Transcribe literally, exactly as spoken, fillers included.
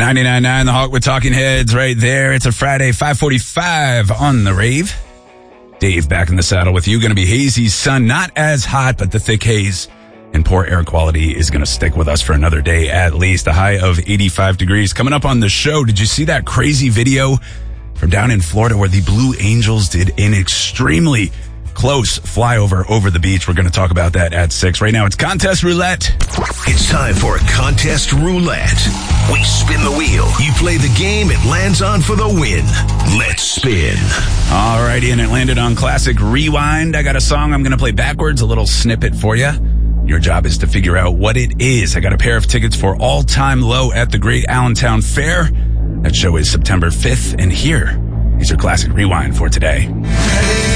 ninety-nine point nine The Hawk with Talking Heads right there. It's a Friday, five forty-five on the rave. Dave back in the saddle with you. Going to be hazy sun, not as hot, but the thick haze and poor air quality is going to stick with us for another day at least. A high of eighty-five degrees. Coming up on the show, did you see that crazy video from down in Florida where the Blue Angels did an extremely close flyover over the beach? We're going to talk about that at six. Right now, it's Contest Roulette. It's time for Contest Roulette. We spin the wheel. You play the game, it lands on for the win. Let's spin. Alrighty, and it landed on Classic Rewind. I got a song I'm going to play backwards, a little snippet for you. Your job is to figure out what it is. I got a pair of tickets for All Time Low at the Great Allentown Fair. That show is September fifth, and here is your Classic Rewind for today.